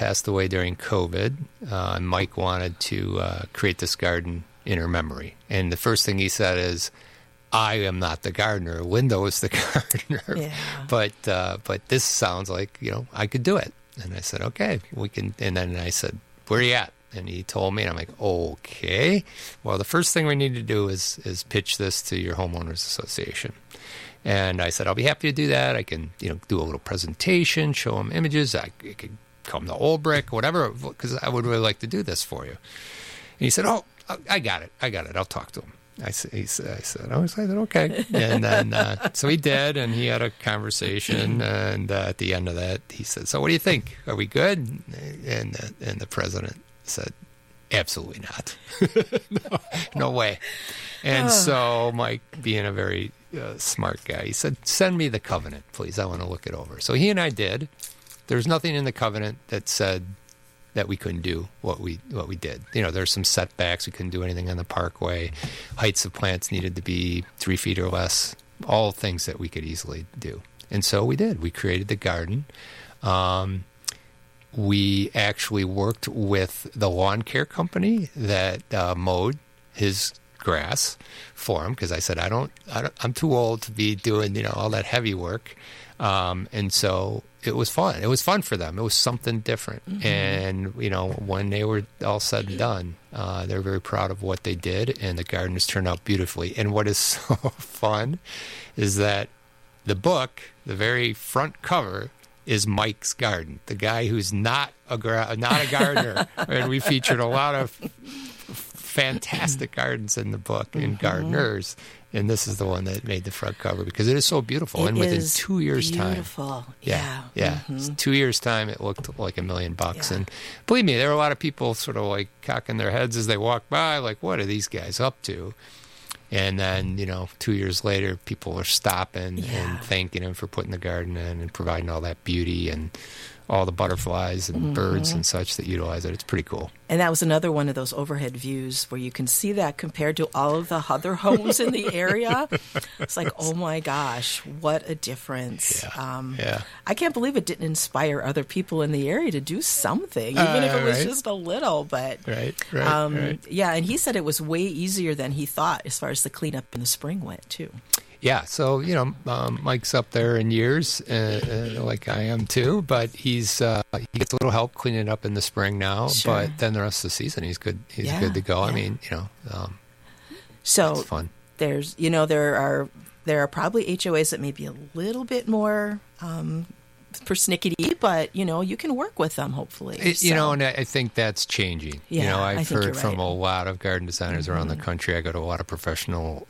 passed away during COVID. And Mike wanted to create this garden in her memory. And the first thing he said is, I am not the gardener. Linda was the gardener. Yeah. But this sounds like, I could do it. And I said, okay, we can. And then I said, where are you at? And he told me, and I'm like, okay. Well, the first thing we need to do is pitch this to your homeowners association. And I said, I'll be happy to do that. I can, do a little presentation, show them images. I could come to Old Brick, whatever, because I would really like to do this for you. And he said, oh, I got it. I'll talk to him. I said, okay. And then, so he did, and he had a conversation, and at the end of that, he said, so what do you think? Are we good? And the president said, absolutely not. No way. And so Mike, being a very smart guy, he said, send me the covenant, please. I want to look it over. So he and I did. There's nothing in the covenant that said that we couldn't do what we did. There's some setbacks. We couldn't do anything on the parkway. Heights of plants needed to be 3 feet or less. All things that we could easily do. And so we did. We created the garden. We actually worked with the lawn care company that mowed his grass for him, because I said, I'm too old to be doing all that heavy work. And so it was fun. It was fun for them. It was something different. Mm-hmm. And, when they were all said and done, they're very proud of what they did, and the garden has turned out beautifully. And what is so fun is that the book, the very front cover, is Mike's garden, the guy who's not a gardener. And we featured a lot of fantastic gardens in the book and gardeners. And this is the one that made the front cover because it is so beautiful. And within 2 years' time. Yeah. Mm-hmm. 2 years' time, it looked like $1 million. Yeah. And believe me, there were a lot of people sort of like cocking their heads as they walked by, like, what are these guys up to? And then, 2 years later, people are stopping and thanking him for putting the garden in and providing all that beauty and all the butterflies and birds and such that utilize it. It's pretty cool. And that was another one of those overhead views where you can see that compared to all of the other homes in the area. It's like, oh my gosh, what a difference. Yeah. I can't believe it didn't inspire other people in the area to do something, even if it was just a little. But Right. Yeah, and he said it was way easier than he thought as far as the cleanup in the spring went, too. Yeah, so, Mike's up there in years, like I am too, but he gets a little help cleaning up in the spring now, but then the rest of the season he's good. He's good to go. Yeah. I mean, so it's fun. There's, there are probably HOAs that may be a little bit more persnickety, but, you can work with them, hopefully. And I think that's changing. Yeah, I've heard from a lot of garden designers around the country. I go to a lot of professional,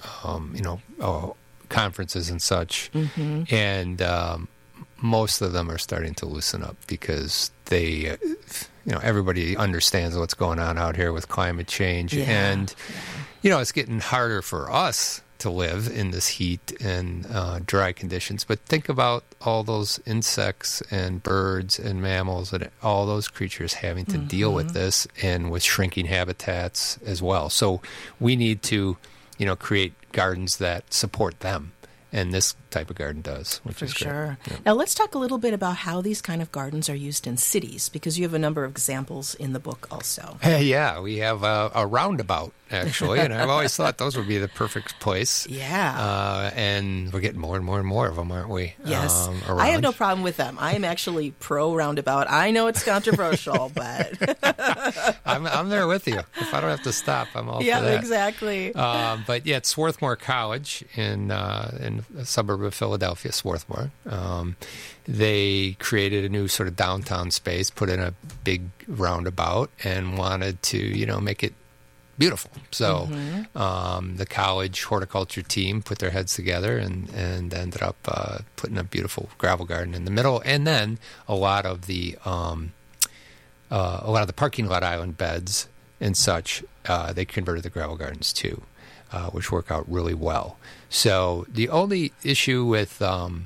conferences and such, and most of them are starting to loosen up because they, everybody understands what's going on out here with climate change, and it's getting harder for us to live in this heat and dry conditions. But think about all those insects and birds and mammals and all those creatures having to deal with this and with shrinking habitats as well. So we need to create gardens that support them. And this type of garden does, which is great. Sure. Yeah. Now, let's talk a little bit about how these kind of gardens are used in cities, because you have a number of examples in the book also. Yeah, we have a roundabout, actually, and I've always thought those would be the perfect place. Yeah. And we're getting more and more and more of them, aren't we? Yes. I have no problem with them. I am actually pro-roundabout. I know it's controversial, but... I'm there with you. If I don't have to stop, I'm all for that. Yeah, exactly. But yeah, it's Swarthmore College in a suburb of Philadelphia, Swarthmore. They created a new sort of downtown space, put in a big roundabout, and wanted to, make it beautiful. So the college horticulture team put their heads together and ended up putting a beautiful gravel garden in the middle, and then a lot of the parking lot island beds and such, they converted the gravel gardens too, which work out really well. So the only issue with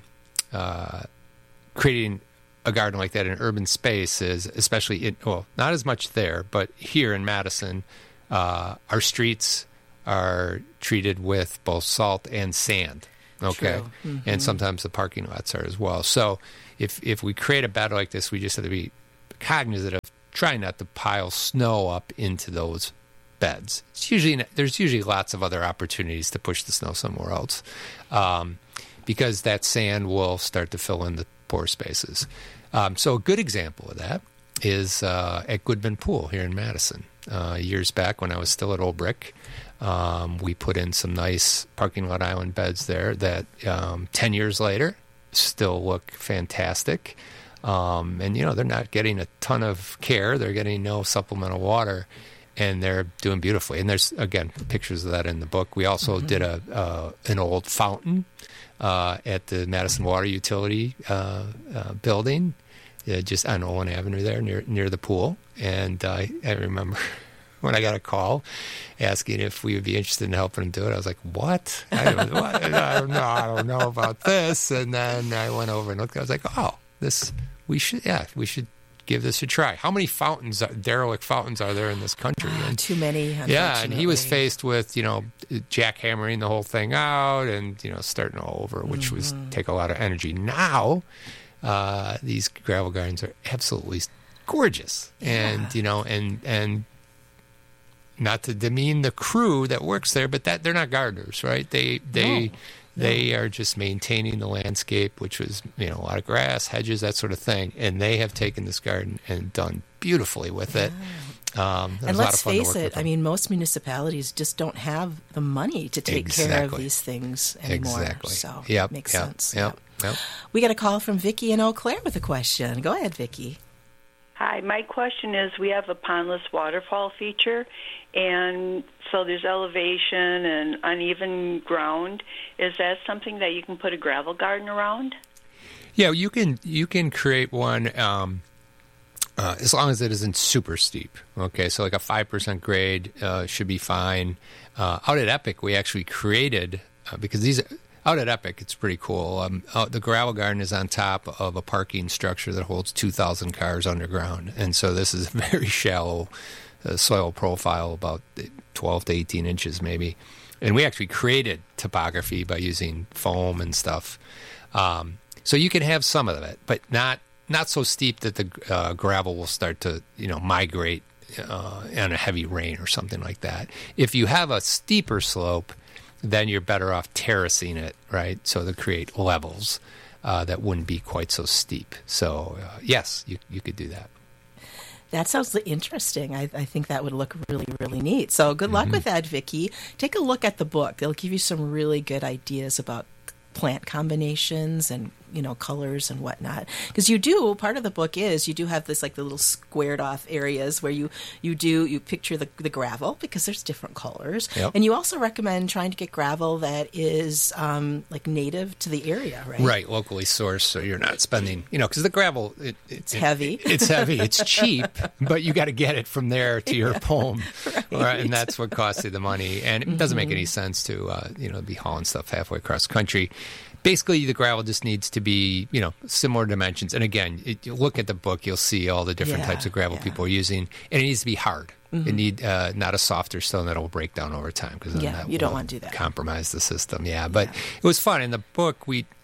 creating a garden like that in an urban space is, especially not as much there, but here in Madison, our streets are treated with both salt and sand. Okay, and sometimes the parking lots are as well. So if we create a bed like this, we just have to be cognizant of trying not to pile snow up into those beds. There's usually lots of other opportunities to push the snow somewhere else, because that sand will start to fill in the pore spaces. So a good example of that is at Goodman Pool here in Madison. Years back when I was still at Old Brick, we put in some nice parking lot island beds there that 10 years later still look fantastic. And, they're not getting a ton of care. They're getting no supplemental water, and they're doing beautifully. And there's, again, pictures of that in the book. We also did an old fountain at the Madison Water Utility building, just on Olin Avenue there near the pool. And I remember when I got a call asking if we would be interested in helping them do it, I was like, what? I don't know about this. And then I went over and looked, I was like, we should give this a try. How many derelict fountains are there in this country? Too many, yeah, and he was faced with, jackhammering the whole thing out and, starting all over, which was take a lot of energy. Now, these gravel gardens are absolutely gorgeous. And, and not to demean the crew that works there, but they're not gardeners, right? They are just maintaining the landscape, which was, a lot of grass, hedges, that sort of thing. And they have taken this garden and done beautifully with it. And let's face it, most municipalities just don't have the money to take care of these things anymore. Exactly. So it makes sense. Yep. We got a call from Vicki in Eau Claire with a question. Go ahead, Vicki. Hi, my question is, we have a pondless waterfall feature, and so there's elevation and uneven ground. Is that something that you can put a gravel garden around? Yeah, you can create one as long as it isn't super steep. Okay, so like a 5% grade should be fine. Out at Epic, we actually created, because out at Epic, it's pretty cool. The gravel garden is on top of a parking structure that holds 2,000 cars underground. And so this is a very shallow soil profile, about 12 to 18 inches maybe. And we actually created topography by using foam and stuff. So you can have some of it, but not so steep that the gravel will start to migrate on a heavy rain or something like that. If you have a steeper slope, then you're better off terracing it, right? So to create levels that wouldn't be quite so steep. So, yes, you could do that. That sounds interesting. I think that would look really, really neat. So good luck with that, Vicki. Take a look at the book. It'll give you some really good ideas about plant combinations and colors and whatnot, because part of the book is you do have this like the little squared off areas where you picture the gravel, because there's different colors. Yep. And you also recommend trying to get gravel that is like native to the area, right? Locally sourced, so you're not spending, because the gravel it's heavy. It's heavy, it's cheap, but you got to get it from there to your home, right? And that's what costs you the money. And it doesn't make any sense to be hauling stuff halfway across the country. Basically, the gravel just needs to be, similar dimensions. And again, you look at the book, you'll see all the different types of gravel people are using. And it needs to be hard. It need not a softer stone that will break down over time, because you don't want to do that. Compromise the system. But it was fun. In the book,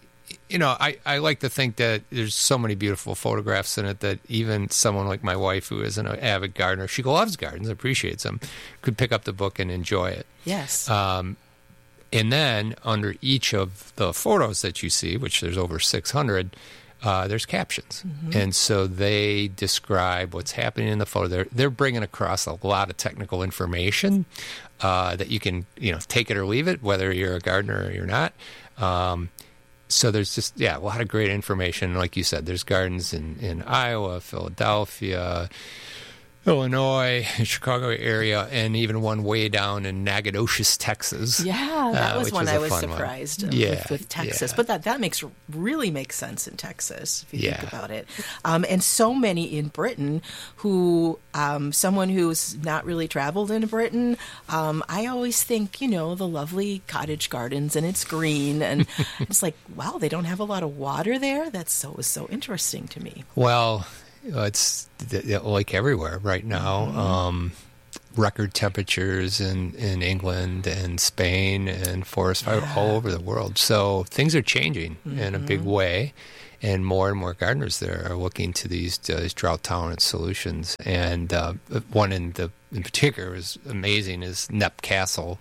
I like to think that there's so many beautiful photographs in it that even someone like my wife, who isn't an avid gardener, she loves gardens, appreciates them, could pick up the book and enjoy it. Yes. And then under each of the photos that you see, which there's over 600, there's captions. And so they describe what's happening in the photo. They're bringing across a lot of technical information that you can, take it or leave it, whether you're a gardener or you're not. So there's just, a lot of great information. Like you said, there's gardens in Iowa, Philadelphia, Illinois, Chicago area, and even one way down in Nacogdoches, Texas. Yeah, that was one I was surprised with Texas. But that really makes sense in Texas, if you think about it. And so many in Britain who, someone who's not really traveled in Britain, I always think, the lovely cottage gardens, and it's green. And it's like, wow, they don't have a lot of water there? That's so interesting to me. Well, it's like everywhere right now. Record temperatures in England and Spain and forest fire all over the world. So things are changing in a big way. and more gardeners there are looking to these drought-tolerant solutions. And one in particular is amazing is Knepp Castle.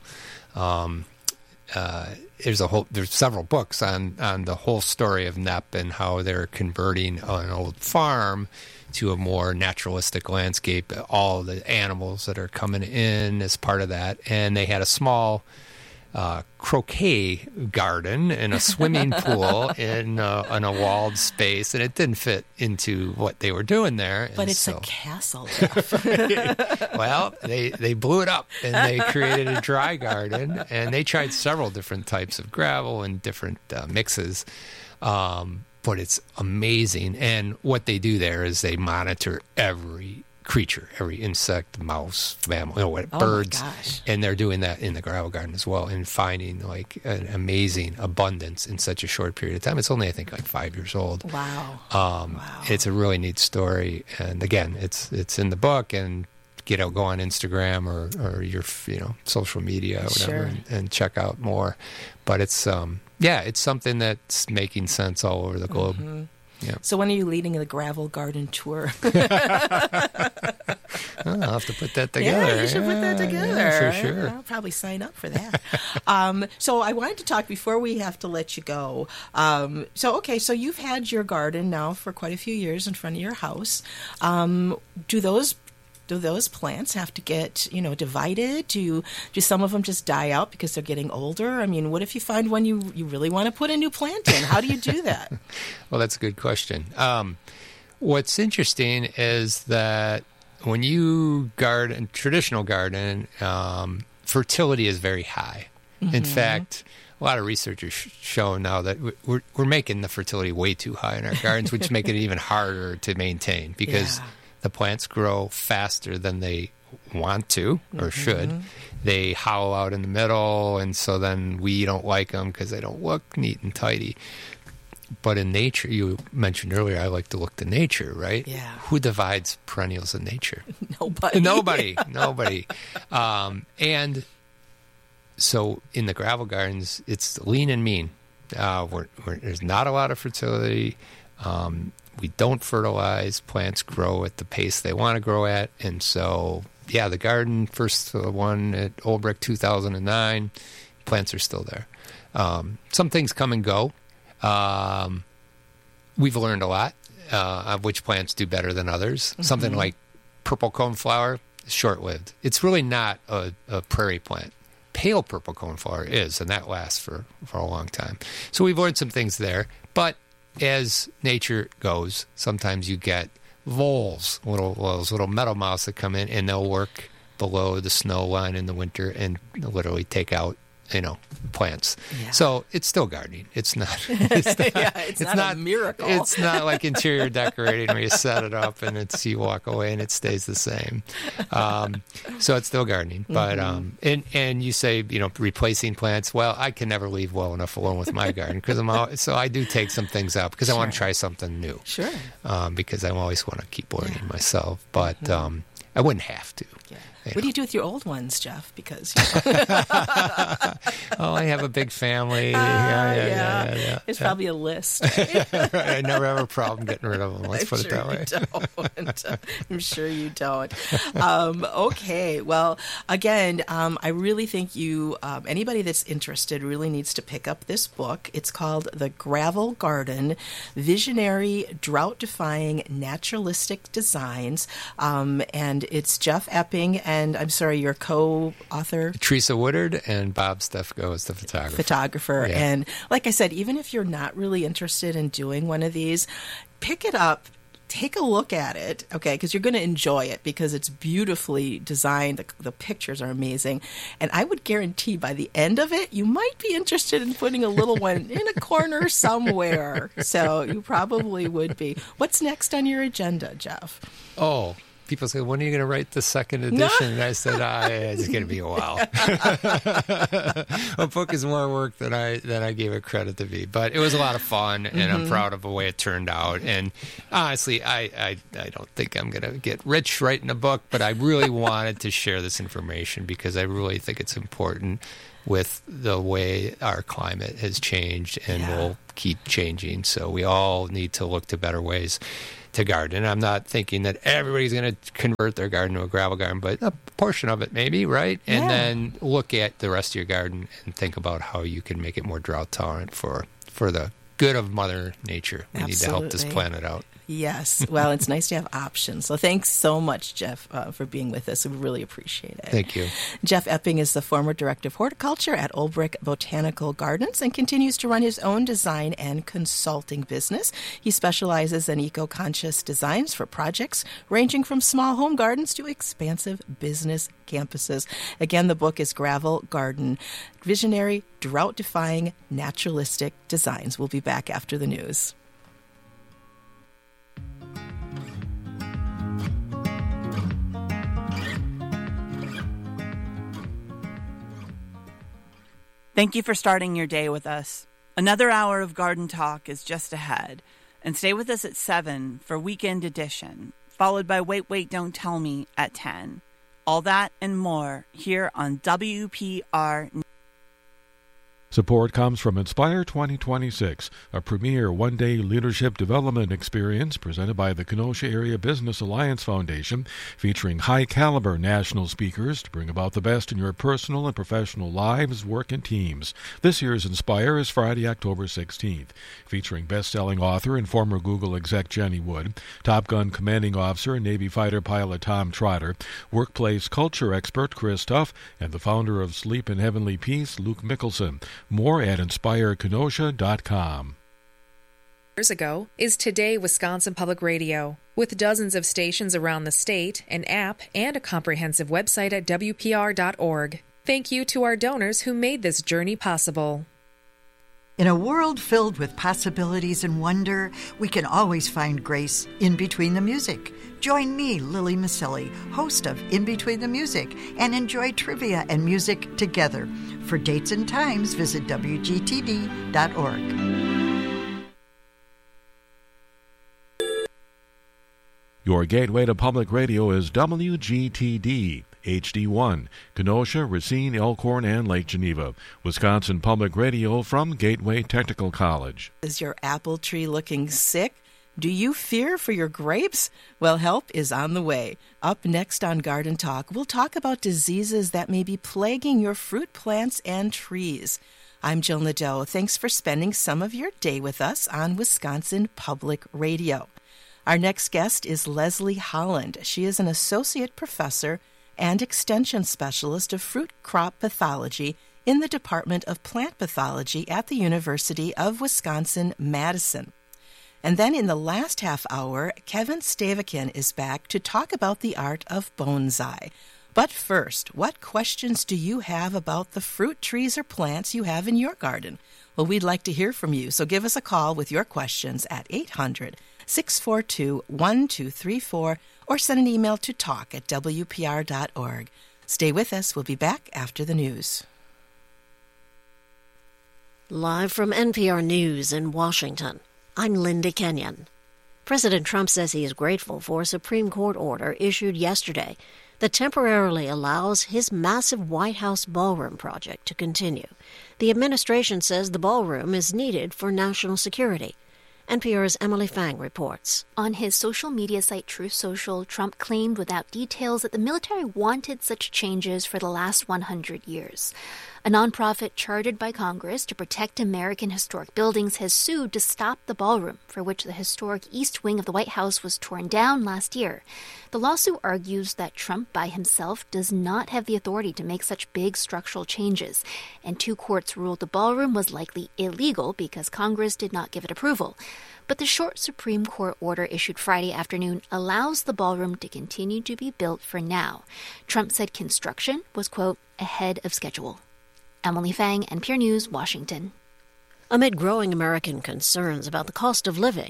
There's several books on the whole story of Knepp and how they're converting an old farm to a more naturalistic landscape, all the animals that are coming in as part of that. And they had a small croquet garden and a swimming pool in a walled space, and it didn't fit into what they were doing there. But it's a castle, Jeff. Well, they blew it up, and they created a dry garden, and they tried several different types of gravel and different mixes. But it's amazing. And what they do there is they monitor every creature, every insect, mouse, mammal, birds. My gosh. And they're doing that in the gravel garden as well, and finding like an amazing abundance in such a short period of time. It's only, I think, like 5 years old. Wow. Wow. It's a really neat story. And again, it's in the book, and go on Instagram or your social media or whatever, Sure. and check out more. But it's it's something that's making sense all over the globe. Mm-hmm. Yeah. So when are you leading the gravel garden tour? I'll have to put that together. Yeah, you should put that together. Yeah, for sure. I'll probably sign up for that. So I wanted to talk before we have to let you go. So you've had your garden now for quite a few years in front of your house. Do those plants have to get, divided? Do some of them just die out because they're getting older? I mean, what if you find one you really want to put a new plant in? How do you do that? Well, that's a good question. What's interesting is that when you traditional garden, fertility is very high. Mm-hmm. In fact, a lot of researchers show now that we're making the fertility way too high in our gardens, which make it even harder to maintain because the plants grow faster than they want to or should. They hollow out in the middle, and so then we don't like them because they don't look neat and tidy. But in nature, you mentioned earlier, I like to look to nature, right? Yeah. Who divides perennials in nature? Nobody. Nobody. And so in the gravel gardens, it's lean and mean. There's not a lot of fertility. We don't fertilize. Plants grow at the pace they want to grow at. And so, the garden, first one at Old Brick 2009, plants are still there. Some things come and go. We've learned a lot of which plants do better than others. Mm-hmm. Something like purple coneflower is short-lived. It's really not a prairie plant. Pale purple coneflower is, and that lasts for a long time. So we've learned some things there. But as nature goes, sometimes you get voles, little meadow mouse that come in, and they'll work below the snow line in the winter and literally take out plants. Yeah. So it's still gardening. It's not. It's not a miracle. It's not like interior decorating where you set it up and you walk away and it stays the same. So it's still gardening. But and you say replacing plants. Well, I can never leave well enough alone with my garden because so I do take some things out because I want to try something new. Sure. Because I always want to keep learning myself, but I wouldn't have to. Yeah. What do you do with your old ones, Jeff? Because I have a big family. Yeah. It's probably a list. I never have a problem getting rid of them. Let's put it that way. I'm sure you don't. Okay. Well, again, I really think anybody that's interested really needs to pick up this book. It's called The Gravel Garden: Visionary, Drought-Defying, Naturalistic Designs. And it's Jeff Epping and I'm sorry, your co-author? Teresa Woodard and Bob Stefko is the photographer. Yeah. And like I said, even if you're not really interested in doing one of these, pick it up. Take a look at it, okay, because you're going to enjoy it because it's beautifully designed. The pictures are amazing. And I would guarantee by the end of it, you might be interested in putting a little one in a corner somewhere. So you probably would be. What's next on your agenda, Jeff? Oh, people say, when are you going to write the second edition? And I said, it's going to be a while. A book is more work than I gave it credit to be. But it was a lot of fun, and I'm proud of the way it turned out. And honestly, I don't think I'm going to get rich writing a book, but I really wanted to share this information because I really think it's important with the way our climate has changed and will keep changing. So we all need to look to better ways to garden. I'm not thinking that everybody's going to convert their garden to a gravel garden, but a portion of it maybe, right? And then look at the rest of your garden and think about how you can make it more drought tolerant for the good of Mother Nature. We need to help this planet out. Yes. Well, it's nice to have options. So thanks so much, Jeff, for being with us. We really appreciate it. Thank you. Jeff Epping is the former director of horticulture at Olbrich Botanical Gardens and continues to run his own design and consulting business. He specializes in eco-conscious designs for projects ranging from small home gardens to expansive business campuses. Again, the book is Gravel Garden, Visionary, Drought-Defying, Naturalistic Designs. We'll be back after the news. Thank you for starting your day with us. Another hour of Garden Talk is just ahead. And stay with us at 7 for Weekend Edition, followed by Wait, Don't Tell Me at 10. All that and more here on WPR. Support comes from Inspire 2026, a premier one-day leadership development experience presented by the Kenosha Area Business Alliance Foundation, featuring high-caliber national speakers to bring about the best in your personal and professional lives, work, and teams. This year's Inspire is Friday, October 16th, featuring best-selling author and former Google exec Jenny Wood, Top Gun commanding officer and Navy fighter pilot Tom Trotter, workplace culture expert Chris Tuff, and the founder of Sleep in Heavenly Peace, Luke Mickelson. More at InspireKenosha.com. Years ago is Today Wisconsin Public Radio. With dozens of stations around the state, an app, and a comprehensive website at WPR.org. Thank you to our donors who made this journey possible. In a world filled with possibilities and wonder, we can always find grace in between the music. Join me, Lily Maselli, host of In Between the Music, and enjoy trivia and music together. For dates and times, visit WGTD.org. Your gateway to public radio is WGTD. HD1, Kenosha, Racine, Elkhorn, and Lake Geneva. Wisconsin Public Radio from Gateway Technical College. Is your apple tree looking sick? Do you fear for your grapes? Well, help is on the way. Up next on Garden Talk, we'll talk about diseases that may be plaguing your fruit plants and trees. I'm Joan Liddell. Thanks for spending some of your day with us on Wisconsin Public Radio. Our next guest is Leslie Holland. She is an associate professor and extension specialist of fruit crop pathology in the Department of Plant Pathology at the University of Wisconsin-Madison. And then in the last half hour, Kevin Stavikin is back to talk about the art of bonsai. But first, what questions do you have about the fruit trees or plants you have in your garden? Well, we'd like to hear from you, so give us a call with your questions at 800-642-1234 or send an email to talk@wpr.org. Stay with us. We'll be back after the news. Live from NPR News in Washington, I'm Linda Kenyon. President Trump says he is grateful for a Supreme Court order issued yesterday that temporarily allows his massive White House ballroom project to continue. The administration says the ballroom is needed for national security. NPR's Emily Fang reports. On his social media site Truth Social, Trump claimed without details that the military wanted such changes for the last 100 years. A nonprofit chartered by Congress to protect American historic buildings has sued to stop the ballroom, for which the historic East Wing of the White House was torn down last year. The lawsuit argues that Trump by himself does not have the authority to make such big structural changes, and 2 courts ruled the ballroom was likely illegal because Congress did not give it approval. But the short Supreme Court order issued Friday afternoon allows the ballroom to continue to be built for now. Trump said construction was, quote, ahead of schedule. Emily Fang, NPR News, Washington. Amid growing American concerns about the cost of living,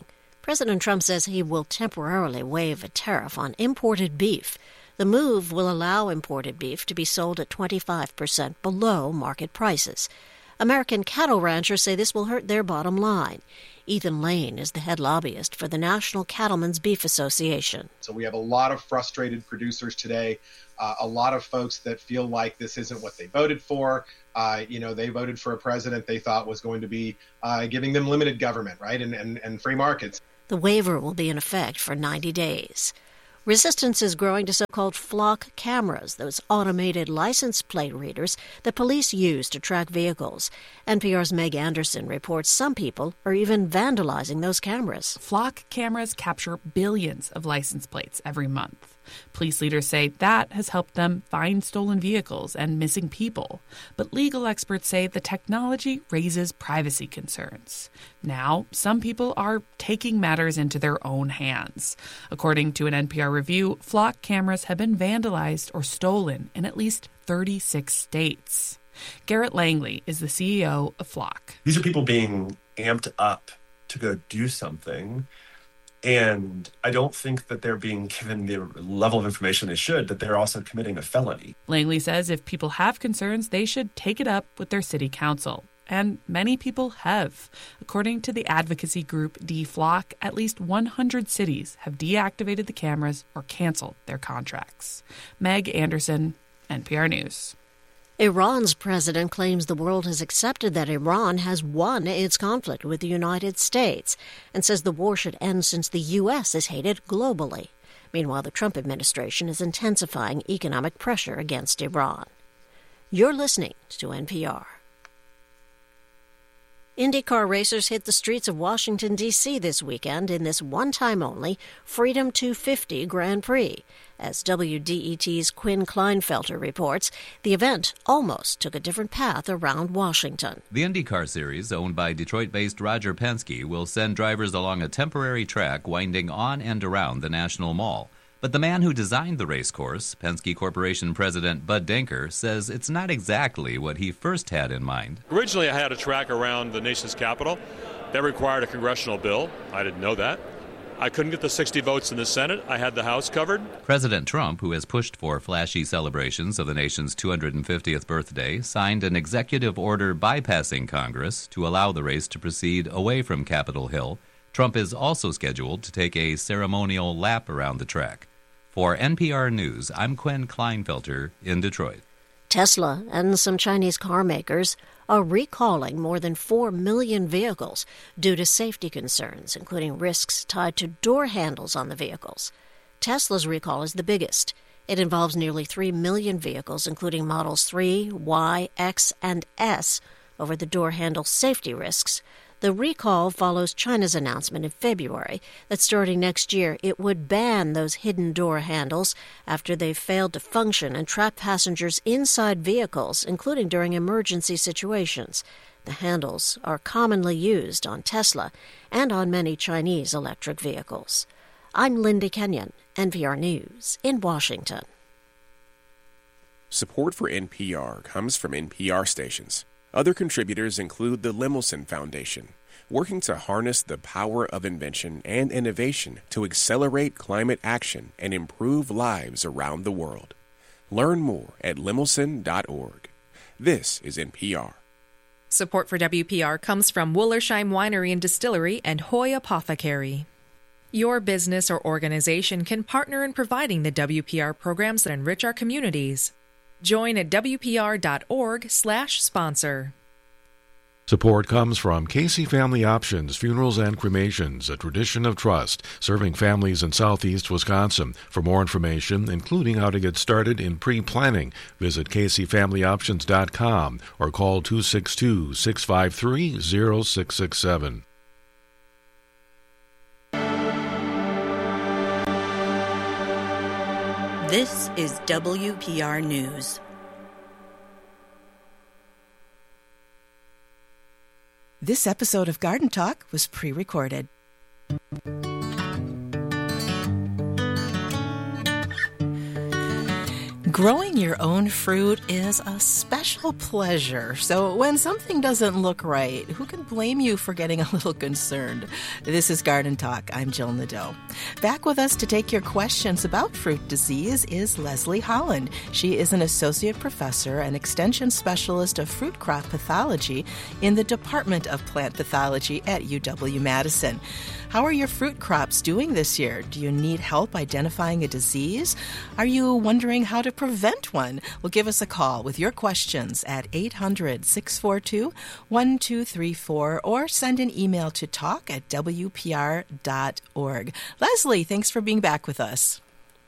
President Trump says he will temporarily waive a tariff on imported beef. The move will allow imported beef to be sold at 25% below market prices. American cattle ranchers say this will hurt their bottom line. Ethan Lane is the head lobbyist for the National Cattlemen's Beef Association. So we have a lot of frustrated producers today, a lot of folks that feel like this isn't what they voted for. They voted for a president they thought was going to be giving them limited government, right, and free markets. The waiver will be in effect for 90 days. Resistance is growing to so-called flock cameras, those automated license plate readers that police use to track vehicles. NPR's Meg Anderson reports some people are even vandalizing those cameras. Flock cameras capture billions of license plates every month. Police leaders say that has helped them find stolen vehicles and missing people. But legal experts say the technology raises privacy concerns. Now, some people are taking matters into their own hands. According to an NPR review, flock cameras have been vandalized or stolen in at least 36 states. Garrett Langley is the CEO of Flock. These are people being amped up to go do something. And I don't think that they're being given the level of information they should, that they're also committing a felony. Langley says if people have concerns, they should take it up with their city council. And many people have. According to the advocacy group DFlock, at least 100 cities have deactivated the cameras or canceled their contracts. Meg Anderson, NPR News. Iran's president claims the world has accepted that Iran has won its conflict with the United States and says the war should end since the U.S. is hated globally. Meanwhile, the Trump administration is intensifying economic pressure against Iran. You're listening to NPR. IndyCar racers hit the streets of Washington, D.C. this weekend in this one-time-only Freedom 250 Grand Prix. As WDET's Quinn Kleinfelter reports, the event almost took a different path around Washington. The IndyCar Series, owned by Detroit-based Roger Penske, will send drivers along a temporary track winding on and around the National Mall. But the man who designed the race course, Penske Corporation President Bud Denker, says it's not exactly what he first had in mind. Originally, I had a track around the nation's capital. That required a congressional bill. I didn't know that. I couldn't get the 60 votes in the Senate. I had the House covered. President Trump, who has pushed for flashy celebrations of the nation's 250th birthday, signed an executive order bypassing Congress to allow the race to proceed away from Capitol Hill. Trump is also scheduled to take a ceremonial lap around the track. For NPR News, I'm Quinn Kleinfelter in Detroit. Tesla and some Chinese car makers are recalling more than 4 million vehicles due to safety concerns, including risks tied to door handles on the vehicles. Tesla's recall is the biggest. It involves nearly 3 million vehicles, including Models 3, Y, X, and S, over the door handle safety risks. The recall follows China's announcement in February that starting next year it would ban those hidden door handles after they failed to function and trap passengers inside vehicles, including during emergency situations. The handles are commonly used on Tesla and on many Chinese electric vehicles. I'm Linda Kenyon, NPR News in Washington. Support for NPR comes from NPR stations. Other contributors include the Lemelson Foundation, working to harness the power of invention and innovation to accelerate climate action and improve lives around the world. Learn more at lemelson.org. This is NPR. Support for WPR comes from Woolersheim Winery and Distillery and Hoy Apothecary. Your business or organization can partner in providing the WPR programs that enrich our communities. Join at WPR.org/sponsor. Support comes from Casey Family Options Funerals and Cremations, a tradition of trust, serving families in southeast Wisconsin. For more information, including how to get started in pre-planning, visit CaseyFamilyOptions.com or call 262-653-0667. This is WPR News. This episode of Garden Talk was pre-recorded. Growing your own fruit is a special pleasure. So when something doesn't look right, who can blame you for getting a little concerned? This is Garden Talk. I'm Jill Nadeau. Back with us to take your questions about fruit disease is Leslie Holland. She is an associate professor and extension specialist of fruit crop pathology in the Department of Plant Pathology at UW-Madison. How are your fruit crops doing this year? Do you need help identifying a disease? Are you wondering how to prevent one? Well, give us a call with your questions at 800-642-1234 or send an email to talk@wpr.org. Leslie, thanks for being back with us.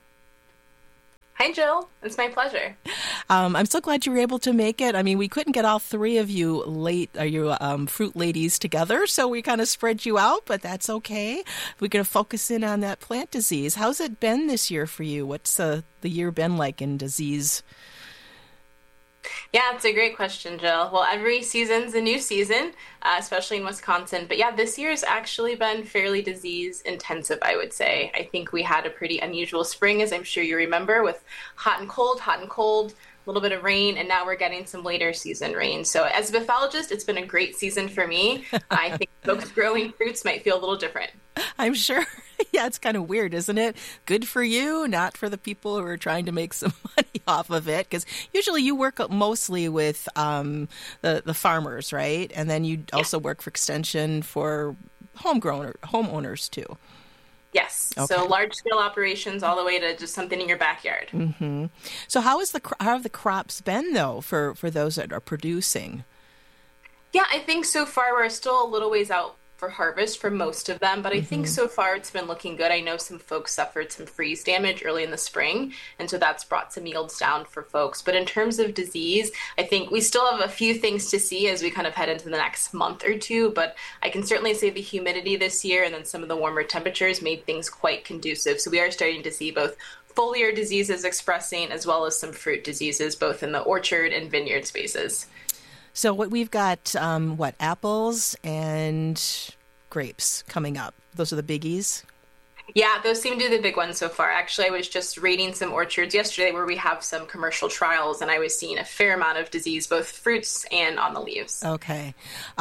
Hi, Jill. It's my pleasure. I'm so glad you were able to make it. I mean, we couldn't get all three of you fruit ladies together, so we kind of spread you out, but that's okay. We're going to focus in on that plant disease. How's it been this year for you? What's the year been like in disease? Yeah, it's a great question, Jill. Well, every season's a new season, especially in Wisconsin. But yeah, this year's actually been fairly disease intensive, I would say. I think we had a pretty unusual spring, as I'm sure you remember, with hot and cold, a little bit of rain, and now we're getting some later season rain. So as a pathologist, it's been a great season for me. I think folks growing fruits might feel a little different. I'm sure. Yeah, it's kind of weird, isn't it? Good for you, not for the people who are trying to make some money off of it. Because usually you work mostly with the farmers, right? And then you also work for extension for homeowners too. Yes. Okay. So large-scale operations all the way to just something in your backyard. Mm-hmm. So how have the crops been, though, for those that are producing? Yeah, I think so far we're still a little ways out for harvest for most of them, but I think so far it's been looking good. I know some folks suffered some freeze damage early in the spring, and so that's brought some yields down for folks. But in terms of disease, I think we still have a few things to see as we kind of head into the next month or two, but I can certainly say the humidity this year and then some of the warmer temperatures made things quite conducive. So we are starting to see both foliar diseases expressing as well as some fruit diseases, both in the orchard and vineyard spaces. So what we've got, apples and grapes coming up. Those are the biggies? Yeah, those seem to be the big ones so far. Actually, I was just raiding some orchards yesterday where we have some commercial trials, and I was seeing a fair amount of disease, both fruits and on the leaves. Okay.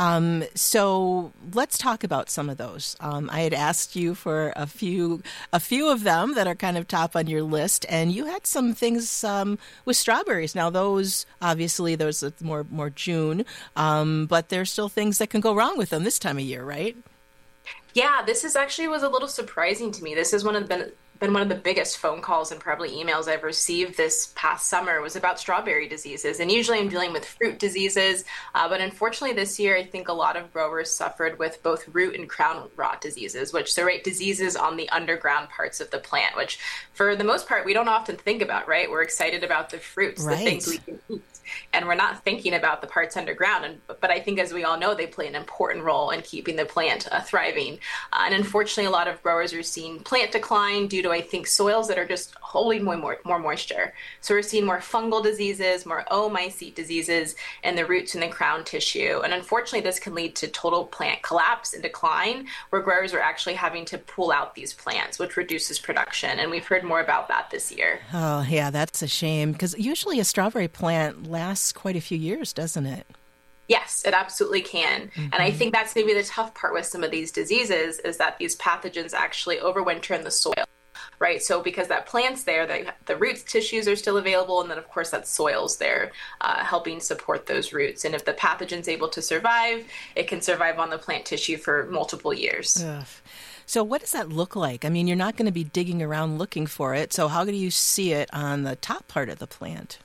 So let's talk about some of those. I had asked you for a few of them that are kind of top on your list, and you had some things with strawberries. Now, those are more June, but there's still things that can go wrong with them this time of year, right? Yeah, this was a little surprising to me. This has been one of the biggest phone calls and probably emails I've received this past summer was about strawberry diseases. And usually I'm dealing with fruit diseases, but unfortunately this year I think a lot of growers suffered with both root and crown rot diseases, diseases on the underground parts of the plant, which for the most part we don't often think about, right? We're excited about the fruits, right, the things we can eat. And we're not thinking about the parts underground. But I think, as we all know, they play an important role in keeping the plant thriving. And unfortunately, a lot of growers are seeing plant decline due to, I think, soils that are just holding more moisture. So we're seeing more fungal diseases, more oomycete diseases in the roots and the crown tissue. And unfortunately, this can lead to total plant collapse and decline, where growers are actually having to pull out these plants, which reduces production. And we've heard more about that this year. Oh, yeah, that's a shame. Because usually a strawberry plant lasts quite a few years, doesn't it? Yes, it absolutely can. Mm-hmm. And I think that's maybe the tough part with some of these diseases is that these pathogens actually overwinter in the soil, right? So because that plant's there, the roots tissues are still available, and then of course that soil's there helping support those roots. And if the pathogen's able to survive, it can survive on the plant tissue for multiple years. Ugh. So what does that look like? I mean, you're not going to be digging around looking for it. So how do you see it on the top part of the plant?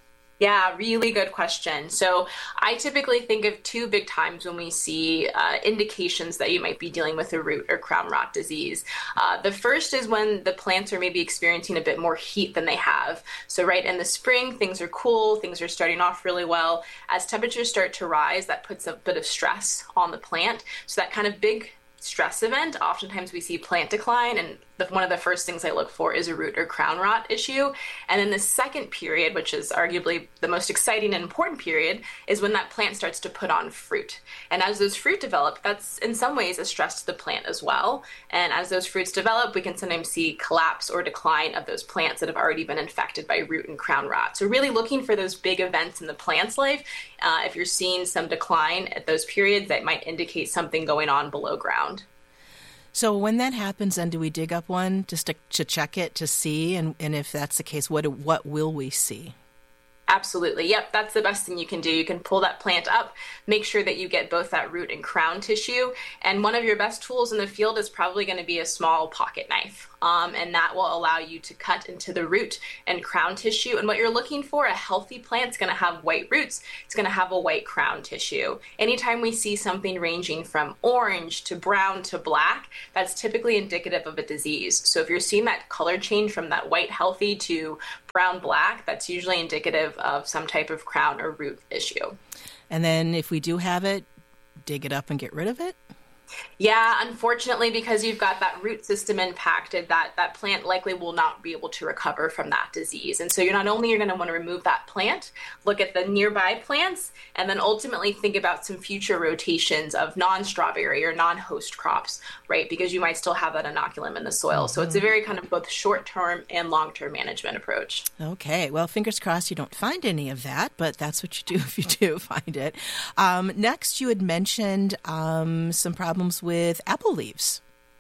Yeah, really good question. So I typically think of two big times when we see indications that you might be dealing with a root or crown rot disease. The first is when the plants are maybe experiencing a bit more heat than they have. So right in the spring, things are cool, things are starting off really well. As temperatures start to rise, that puts a bit of stress on the plant. So that kind of big stress event, oftentimes we see plant decline, and one of the first things I look for is a root or crown rot issue. And then the second period, which is arguably the most exciting and important period, is when that plant starts to put on fruit. And as those fruit develop, that's in some ways a stress to the plant as well. And as those fruits develop, we can sometimes see collapse or decline of those plants that have already been infected by root and crown rot. So really looking for those big events in the plant's life. If you're seeing some decline at those periods, that might indicate something going on below ground. So when that happens, then do we dig up one just to check it to see? And if that's the case, what will we see? Absolutely. Yep, that's the best thing you can do. You can pull that plant up, make sure that you get both that root and crown tissue. And one of your best tools in the field is probably going to be a small pocket knife. And that will allow you to cut into the root and crown tissue. And what you're looking for, a healthy plant is going to have white roots. It's going to have a white crown tissue. Anytime we see something ranging from orange to brown to black, that's typically indicative of a disease. So if you're seeing that color change from that white healthy to brown black, that's usually indicative of some type of crown or root issue. And then if we do have it, dig it up and get rid of it? Yeah, unfortunately, because you've got that root system impacted, that plant likely will not be able to recover from that disease. And so you're going to want to remove that plant, look at the nearby plants, and then ultimately think about some future rotations of non-strawberry or non-host crops, right? Because you might still have that inoculum in the soil. So it's a very kind of both short-term and long-term management approach. Okay, well, fingers crossed you don't find any of that, but that's what you do if you do find it. Next, you had mentioned some problems with apple leaves.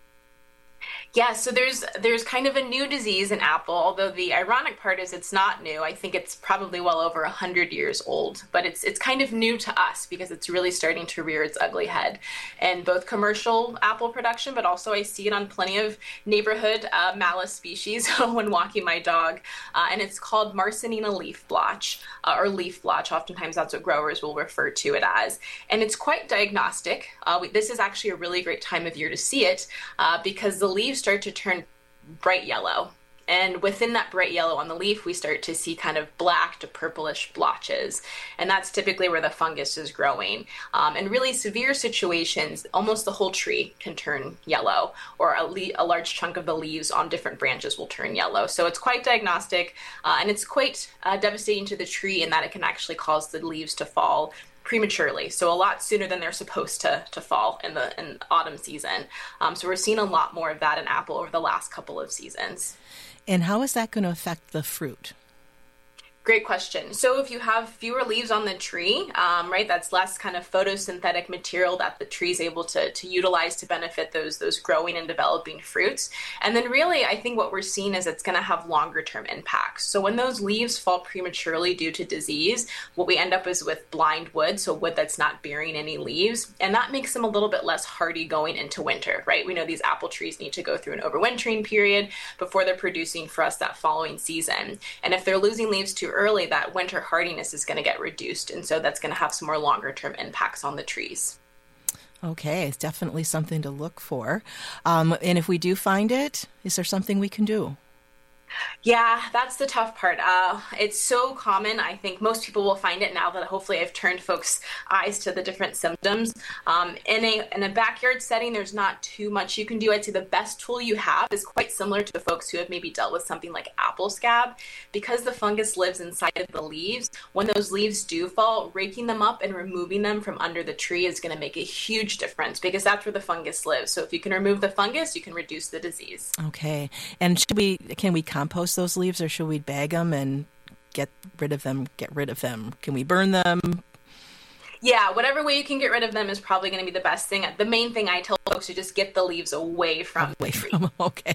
Yeah, so there's kind of a new disease in apple, although the ironic part is it's not new. I think it's probably well over 100 years old, but it's kind of new to us because it's really starting to rear its ugly head in both commercial apple production, but also I see it on plenty of neighborhood Malus species when walking my dog, and it's called Marsanina leaf blotch, or leaf blotch. Oftentimes that's what growers will refer to it as, and it's quite diagnostic. This is actually a really great time of year to see it because the leaves start to turn bright yellow. And within that bright yellow on the leaf, we start to see kind of black to purplish blotches. And that's typically where the fungus is growing. In really severe situations, almost the whole tree can turn yellow, or a large chunk of the leaves on different branches will turn yellow. So it's quite diagnostic, and it's quite devastating to the tree in that it can actually cause the leaves to fall prematurely, so a lot sooner than they're supposed to fall in the autumn season. So we're seeing a lot more of that in apple over the last couple of seasons. And how is that going to affect the fruit? Great question. So if you have fewer leaves on the tree, right, that's less kind of photosynthetic material that the tree is able to utilize to benefit those growing and developing fruits. And then really, I think what we're seeing is it's going to have longer term impacts. So when those leaves fall prematurely due to disease, what we end up is with blind wood, so wood that's not bearing any leaves. And that makes them a little bit less hardy going into winter, right? We know these apple trees need to go through an overwintering period before they're producing for us that following season. And if they're losing leaves too early, that winter hardiness is going to get reduced, and so that's going to have some more longer term impacts on the trees. Okay, it's definitely something to look for. And if we do find it, is there something we can do? Yeah, that's the tough part. It's so common. I think most people will find it now that hopefully I've turned folks' eyes to the different symptoms. In a backyard setting, there's not too much you can do. I'd say the best tool you have is quite similar to the folks who have maybe dealt with something like apple scab. Because the fungus lives inside of the leaves, when those leaves do fall, raking them up and removing them from under the tree is going to make a huge difference because that's where the fungus lives. So if you can remove the fungus, you can reduce the disease. Okay. And can we compost those leaves, or should we bag them and get rid of them? Can we burn them? Yeah, whatever way you can get rid of them is probably going to be the best thing. The main thing I tell folks is just get the leaves away from the tree. Okay.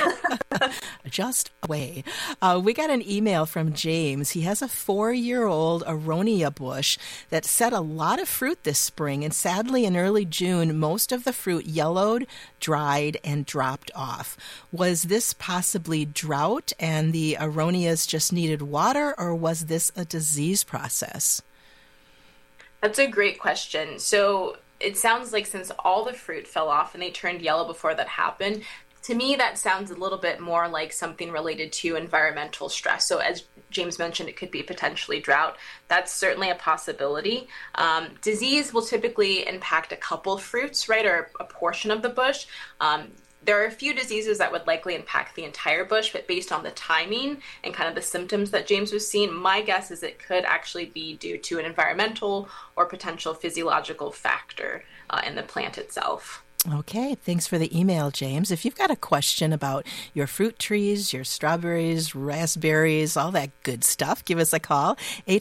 Just away. We got an email from James. He has a 4-year-old aronia bush that set a lot of fruit this spring, and sadly in early June, most of the fruit yellowed, dried, and dropped off. Was this possibly drought and the aronias just needed water, or was this a disease process? That's a great question. So it sounds like since all the fruit fell off and they turned yellow before that happened, To me, that sounds a little bit more like something related to environmental stress. So as James mentioned, it could be potentially drought. That's certainly a possibility. Disease will typically impact a couple fruits, right, or a portion of the bush. There are a few diseases that would likely impact the entire bush, but based on the timing and kind of the symptoms that James was seeing, my guess is it could actually be due to an environmental or potential physiological factor in the plant itself. Okay, thanks for the email, James. If you've got a question about your fruit trees, your strawberries, raspberries, all that good stuff, give us a call,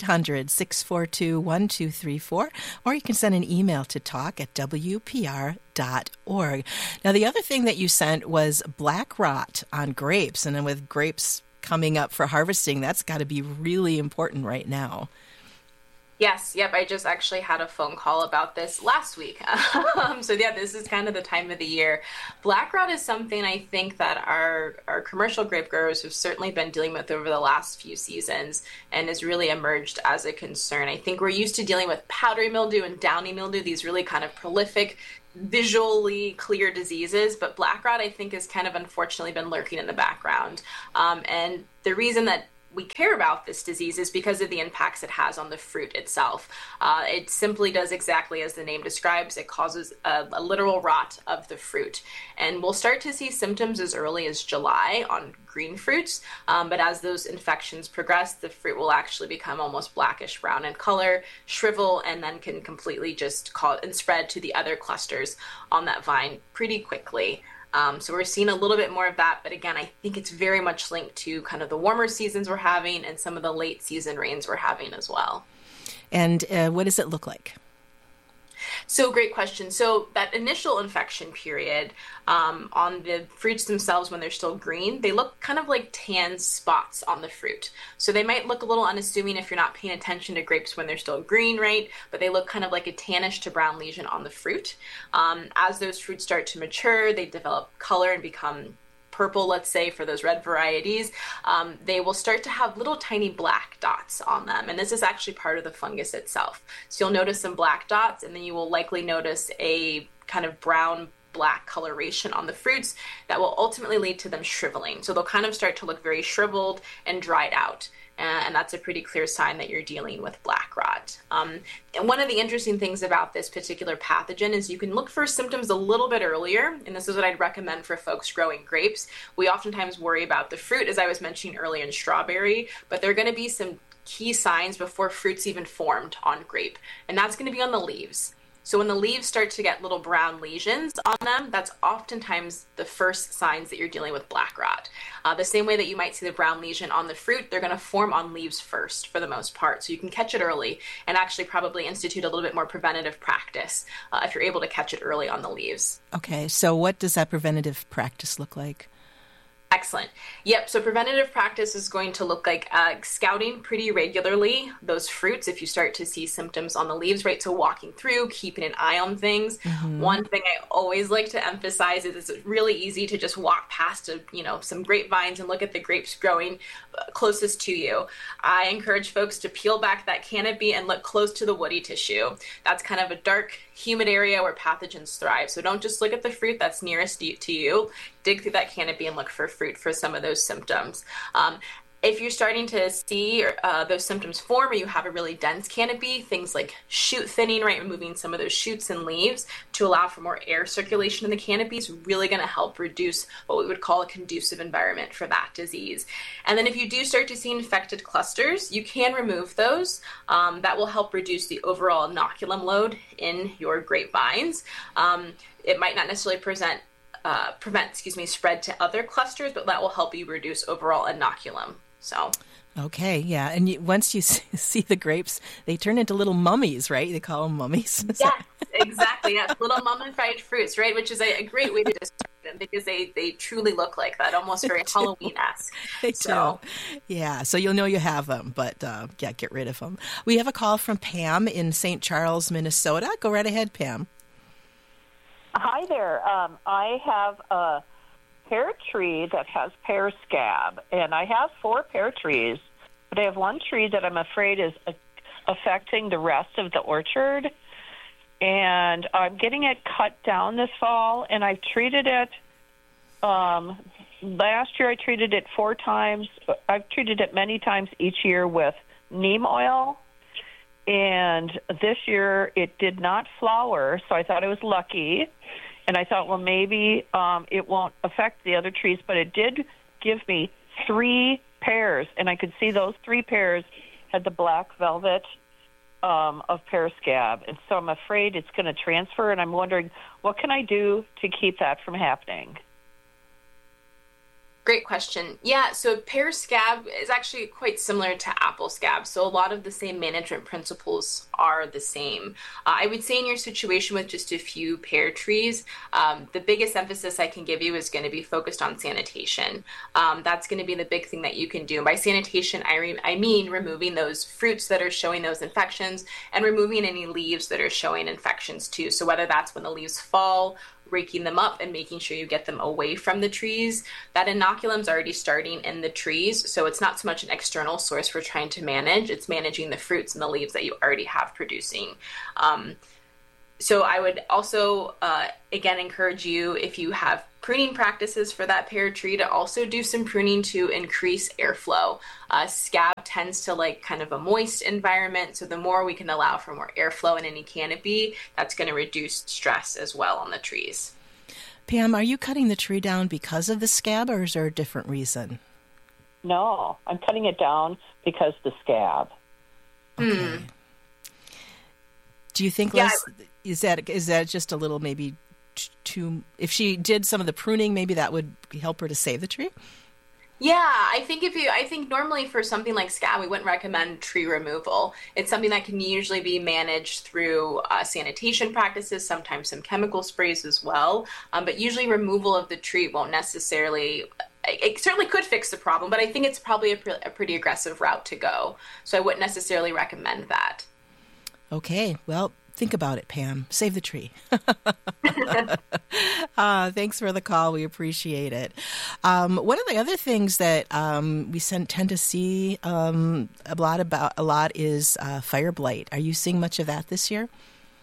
800-642-1234, or you can send an email to talk@wpr.org. Now, the other thing that you sent was black rot on grapes, and then with grapes coming up for harvesting, that's got to be really important right now. Yes, yep, I just actually had a phone call about this last week. So yeah, this is kind of the time of the year. Black rot is something I think that our commercial grape growers have certainly been dealing with over the last few seasons and has really emerged as a concern. I think we're used to dealing with powdery mildew and downy mildew, these really kind of prolific, visually clear diseases, but black rot I think has kind of unfortunately been lurking in the background. And the reason that we care about this disease is because of the impacts it has on the fruit itself. It simply does exactly as the name describes. It causes a literal rot of the fruit. And we'll start to see symptoms as early as July on green fruits, but as those infections progress, the fruit will actually become almost blackish brown in color, shrivel, and then can completely just spread to the other clusters on that vine pretty quickly. So we're seeing a little bit more of that, but again, I think it's very much linked to kind of the warmer seasons we're having and some of the late season rains we're having as well. And what does it look like? So great question. So that initial infection period on the fruits themselves when they're still green, they look kind of like tan spots on the fruit. So they might look a little unassuming if you're not paying attention to grapes when they're still green, right? But they look kind of like a tannish to brown lesion on the fruit. As those fruits start to mature, they develop color and become purple, let's say, for those red varieties, they will start to have little tiny black dots on them. And this is actually part of the fungus itself. So you'll notice some black dots, and then you will likely notice a kind of brown black coloration on the fruits that will ultimately lead to them shriveling. So they'll kind of start to look very shriveled and dried out. And that's a pretty clear sign that you're dealing with black rot. And one of the interesting things about this particular pathogen is you can look for symptoms a little bit earlier, and this is what I'd recommend for folks growing grapes. We oftentimes worry about the fruit, as I was mentioning earlier in strawberry, but there are going to be some key signs before fruit's even formed on grape, and that's going to be on the leaves. So when the leaves start to get little brown lesions on them, that's oftentimes the first signs that you're dealing with black rot. The same way that you might see the brown lesion on the fruit, they're going to form on leaves first for the most part. So you can catch it early and actually probably institute a little bit more preventative practice if you're able to catch it early on the leaves. Okay, so what does that preventative practice look like? Excellent. Yep. So preventative practice is going to look like scouting pretty regularly those fruits if you start to see symptoms on the leaves, right? So walking through, keeping an eye on things. Mm-hmm. One thing I always like to emphasize is it's really easy to just walk past some grapevines and look at the grapes growing closest to you. I encourage folks to peel back that canopy and look close to the woody tissue. That's kind of a dark, humid area where pathogens thrive. So don't just look at the fruit that's nearest to you. Dig through that canopy and look for fruit for some of those symptoms. If you're starting to see those symptoms form or you have a really dense canopy, things like shoot thinning, right, removing some of those shoots and leaves to allow for more air circulation in the canopy is really going to help reduce what we would call a conducive environment for that disease. And then if you do start to see infected clusters, you can remove those. That will help reduce the overall inoculum load in your grapevines. It might not necessarily prevent spread to other clusters, but that will help you reduce overall inoculum. So. Okay, yeah. And once you see the grapes, they turn into little mummies, right? They call them mummies. Yes, exactly. Yes, little mummified fruits, right? Which is a great way to describe them because they truly look like that, almost very Halloween-esque. They do. Yeah, so you'll know you have them, but get rid of them. We have a call from Pam in St. Charles, Minnesota. Go right ahead, Pam. Hi there. I have a pear tree that has pear scab, and I have 4 pear trees, but I have one tree that I'm afraid is affecting the rest of the orchard, and I'm getting it cut down this fall, and I've treated it last year I treated it 4 times. I've treated it many times each year with neem oil. And this year it did not flower, so I thought I was lucky. And I thought, well, maybe it won't affect the other trees, but it did give me 3 pairs, and I could see those 3 pairs had the black velvet of pear scab. And so I'm afraid it's going to transfer, and I'm wondering, what can I do to keep that from happening? Great question. Yeah, so pear scab is actually quite similar to apple scab. So a lot of the same management principles are the same. I would say in your situation with just a few pear trees, the biggest emphasis I can give you is going to be focused on sanitation. That's going to be the big thing that you can do. By sanitation, I mean removing those fruits that are showing those infections and removing any leaves that are showing infections too. So whether that's when the leaves fall, raking them up and making sure you get them away from the trees. That inoculum's already starting in the trees, so it's not so much an external source we're trying to manage, it's managing the fruits and the leaves that you already have producing. So I would also, again, encourage you, if you have pruning practices for that pear tree, to also do some pruning to increase airflow. Scab tends to like kind of a moist environment, so the more we can allow for more airflow in any canopy, that's going to reduce stress as well on the trees. Pam, are you cutting the tree down because of the scab, or is there a different reason? No, I'm cutting it down because the scab. Okay. Do you think, is that just a little maybe too, if she did some of the pruning, maybe that would help her to save the tree? Yeah, I think normally for something like scab, we wouldn't recommend tree removal. It's something that can usually be managed through sanitation practices, sometimes some chemical sprays as well. But usually removal of the tree won't necessarily, it certainly could fix the problem, but I think it's probably a pretty aggressive route to go. So I wouldn't necessarily recommend that. Okay, well, think about it, Pam. Save the tree. Thanks for the call. We appreciate it. One of the other things that we tend to see a lot is fire blight. Are you seeing much of that this year?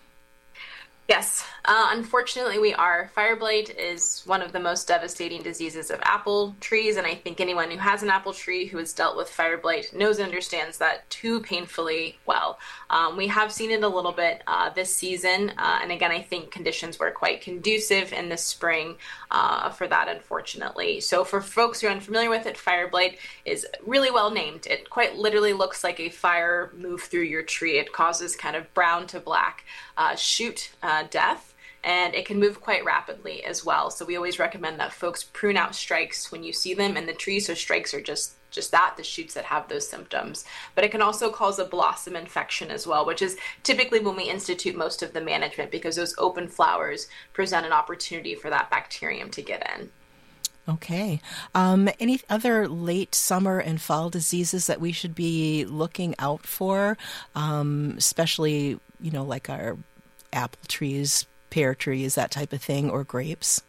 Yes, unfortunately we are. Fire blight is one of the most devastating diseases of apple trees, and I think anyone who has an apple tree who has dealt with fire blight knows and understands that too painfully well. We have seen it a little bit this season, and again, I think conditions were quite conducive in the spring for that, unfortunately. So for folks who are unfamiliar with it, fire blight is really well named. It quite literally looks like a fire move through your tree. It causes kind of brown to black shoot death, and it can move quite rapidly as well. So we always recommend that folks prune out strikes when you see them in the tree. So strikes are just that, the shoots that have those symptoms. But it can also cause a blossom infection as well, which is typically when we institute most of the management, because those open flowers present an opportunity for that bacterium to get in. Okay. Any other late summer and fall diseases that we should be looking out for, especially, like our apple trees, pear trees, that type of thing, or grapes?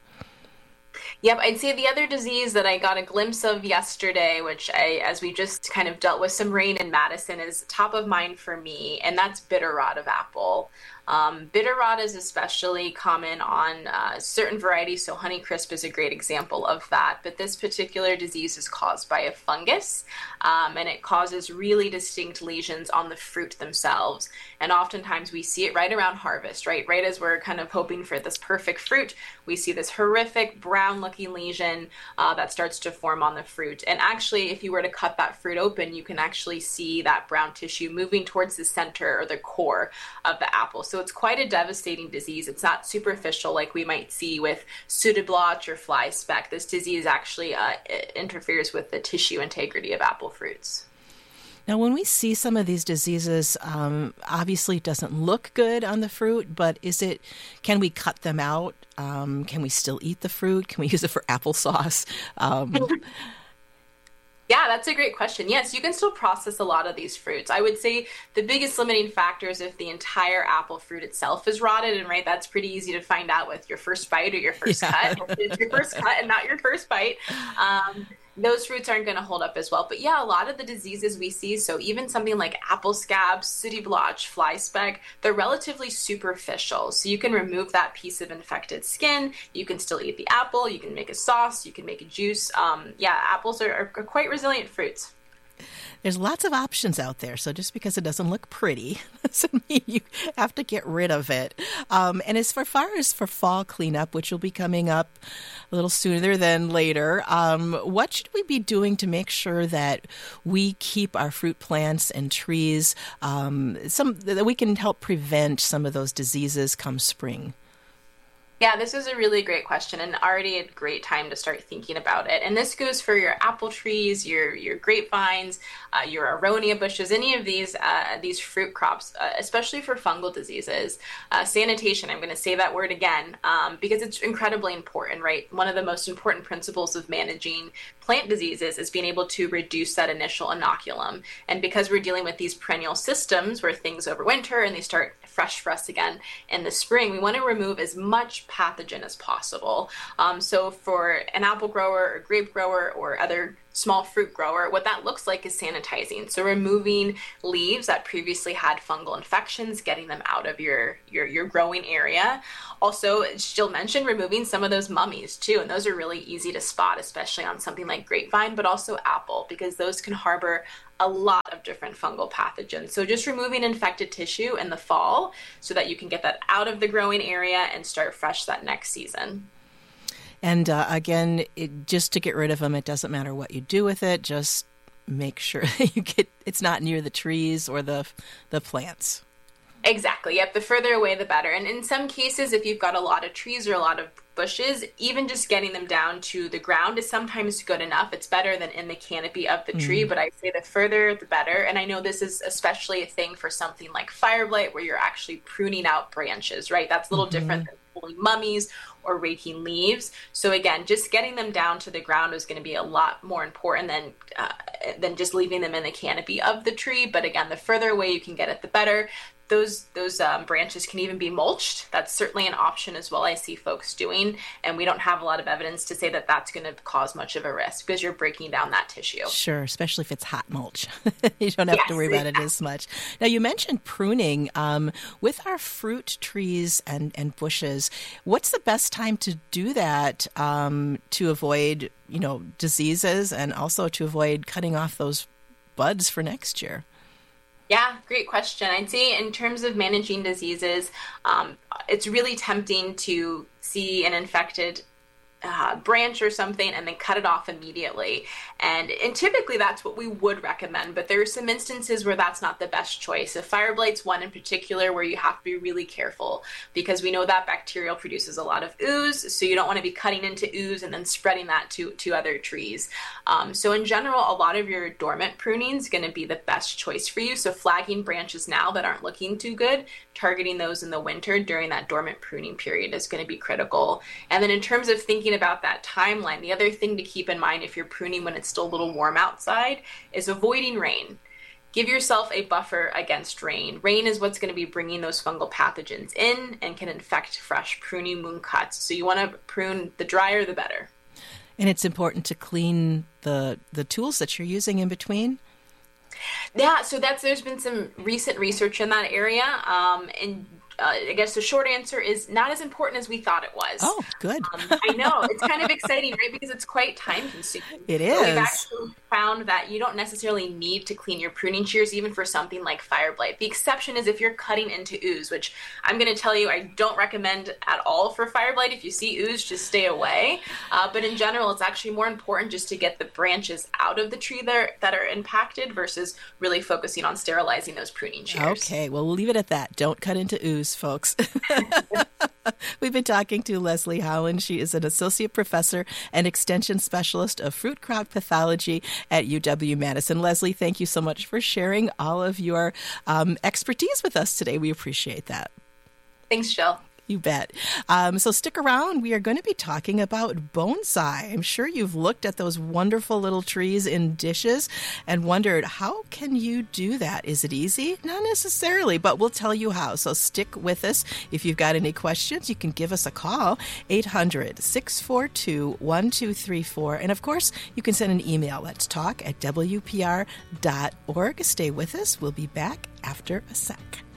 Yep, I'd say the other disease that I got a glimpse of yesterday, which as we just kind of dealt with some rain in Madison, is top of mind for me, and that's bitter rot of apple. Bitter rot is especially common on certain varieties, so Honeycrisp is a great example of that. But this particular disease is caused by a fungus, and it causes really distinct lesions on the fruit themselves. And oftentimes we see it right around harvest, right as we're kind of hoping for this perfect fruit, we see this horrific brown-looking lesion that starts to form on the fruit. And actually, if you were to cut that fruit open, you can actually see that brown tissue moving towards the center or the core of the apple. So it's quite a devastating disease. It's not superficial like we might see with pseudoblotch or fly speck. This disease actually interferes with the tissue integrity of apple fruits. Now, when we see some of these diseases, obviously it doesn't look good on the fruit, but can we cut them out? Can we still eat the fruit? Can we use it for applesauce? Yeah, that's a great question. Yes, you can still process a lot of these fruits. I would say the biggest limiting factor is if the entire apple fruit itself is rotted, and that's pretty easy to find out with your first bite or your first cut. It's your first cut and not your first bite. those fruits aren't going to hold up as well. But yeah, a lot of the diseases we see, so even something like apple scab, sooty blotch, fly speck, they're relatively superficial. So you can remove that piece of infected skin. You can still eat the apple. You can make a sauce. You can make a juice. Apples are quite resilient fruits. There's lots of options out there, so just because it doesn't look pretty doesn't mean you have to get rid of it. And as far as for fall cleanup, which will be coming up a little sooner than later, what should we be doing to make sure that we keep our fruit plants and trees, that we can help prevent some of those diseases come spring? Yeah, this is a really great question and already a great time to start thinking about it. And this goes for your apple trees, your grapevines, your aronia bushes, any of these fruit crops, especially for fungal diseases. Sanitation, I'm going to say that word again because it's incredibly important, right? One of the most important principles of managing plant diseases is being able to reduce that initial inoculum. And because we're dealing with these perennial systems where things overwinter and they start fresh for us again in the spring, we want to remove as much pathogen as possible. So for an apple grower or grape grower or other small fruit grower, what that looks like is sanitizing. So removing leaves that previously had fungal infections, getting them out of your growing area. Also, Jill mentioned removing some of those mummies too, and those are really easy to spot, especially on something like grapevine, but also apple, because those can harbor a lot of different fungal pathogens. So just removing infected tissue in the fall so that you can get that out of the growing area and start fresh that next season. And again, just to get rid of them, it doesn't matter what you do with it. Just make sure it's not near the trees or the plants. Exactly. Yep. The further away, the better. And in some cases, if you've got a lot of trees or a lot of bushes, even just getting them down to the ground is sometimes good enough. It's better than in the canopy of the tree, but I say the further, the better. And I know this is especially a thing for something like fire blight, where you're actually pruning out branches, right? That's a little different than pulling mummies or raking leaves. So again, just getting them down to the ground is going to be a lot more important than just leaving them in the canopy of the tree. But again, the further away you can get it, the better. Those branches can even be mulched. That's certainly an option as well, I see folks doing, and we don't have a lot of evidence to say that that's going to cause much of a risk because you're breaking down that tissue. Sure, especially if it's hot mulch. You don't have to worry about it as much. Now, you mentioned pruning. With our fruit trees and bushes, what's the best time to do that to avoid, diseases and also to avoid cutting off those buds for next year? Yeah, great question. I'd say in terms of managing diseases, it's really tempting to see an infected branch or something and then cut it off immediately. And typically that's what we would recommend, but there are some instances where that's not the best choice. If fire blight's one in particular where you have to be really careful because we know that bacterial produces a lot of ooze, so you don't want to be cutting into ooze and then spreading that to other trees. So in general, a lot of your dormant pruning is going to be the best choice for you. So flagging branches now that aren't looking too good, targeting those in the winter during that dormant pruning period is going to be critical. And then in terms of thinking about that timeline, the other thing to keep in mind if you're pruning when it's still a little warm outside is avoiding rain. Give yourself a buffer against rain. Rain is what's going to be bringing those fungal pathogens in and can infect fresh pruning wound cuts. So you want to prune, the drier the better. And it's important to clean the tools that you're using in between. Yeah, so there's been some recent research in that area, and I guess the short answer is not as important as we thought it was. Oh, good. I know. It's kind of exciting, right? Because it's quite time consuming. It is. But we've actually found that you don't necessarily need to clean your pruning shears even for something like fire blight. The exception is if you're cutting into ooze, which I'm going to tell you I don't recommend at all for fire blight. If you see ooze, just stay away. But in general, it's actually more important just to get the branches out of the tree that are impacted versus really focusing on sterilizing those pruning shears. Okay, well, we'll leave it at that. Don't cut into ooze, folks. We've been talking to Leslie Howland. She is an associate professor and extension specialist of fruit crop pathology at UW-Madison. Leslie, thank you so much for sharing all of your expertise with us today. We appreciate that. Thanks, Jill. You bet. So stick around. We are going to be talking about bonsai. I'm sure you've looked at those wonderful little trees in dishes and wondered, how can you do that? Is it easy? Not necessarily, but we'll tell you how. So stick with us. If you've got any questions, you can give us a call, 800-642-1234. And of course, you can send an email. Let's talk at WPR.org. Stay with us. We'll be back after a sec.